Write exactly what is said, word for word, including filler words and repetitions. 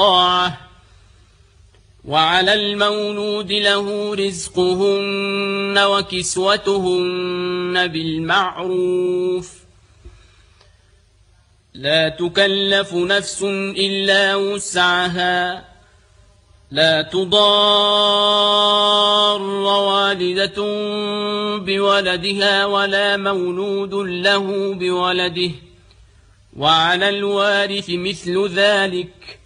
طاعة. وعلى المولود له رزقهن وكسوتهن بالمعروف. لا تكلف نفس إلا وسعها. لا تضار والدة بولدها ولا مولود له بولده، وعلى الوارث مثل ذلك.